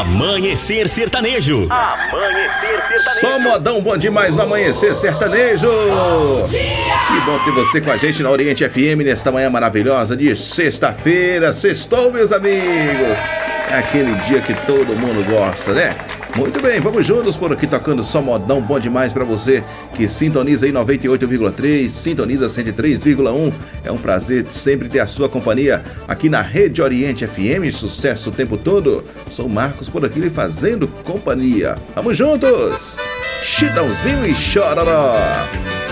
Amanhecer Sertanejo. Amanhecer Sertanejo. Só modão bom demais no Amanhecer Sertanejo. Que bom ter você com a gente na Oriente FM nesta manhã maravilhosa de sexta-feira. Sextou, meus amigos. É aquele dia que todo mundo gosta, né? Muito bem, vamos juntos por aqui tocando só modão bom demais pra você que sintoniza aí 98,3, sintoniza 103,1. É um prazer sempre ter a sua companhia aqui na Rede Oriente FM, sucesso o tempo todo. Sou o Marcos por aqui lhe fazendo companhia. Vamos juntos! Chitãozinho e Chororó.